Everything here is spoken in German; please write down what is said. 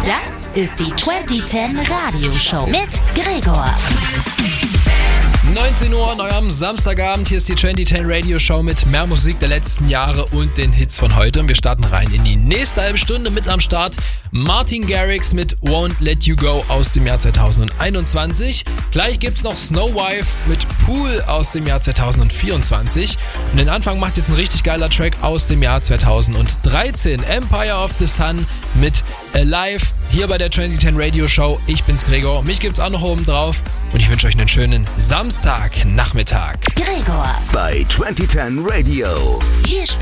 Das ist die 2010 Radioshow mit Gregor. 19 Uhr, neu am Samstagabend. Hier ist die 2010 Radio Show mit mehr Musik der letzten Jahre und den Hits von heute. Und wir starten rein in die nächste halbe Stunde. Mit am Start Martin Garrix mit Won't Let You Go aus dem Jahr 2021. Gleich gibt's noch Snowwife mit Pool aus dem Jahr 2024. Und den Anfang macht jetzt ein richtig geiler Track aus dem Jahr 2013. Empire of the Sun mit Alive hier bei der 2010 Radio Show. Ich bin's Gregor. Mich gibt's auch noch oben drauf. Und ich wünsche euch einen schönen Samstagnachmittag. Gregor bei 2010 Radio. Hier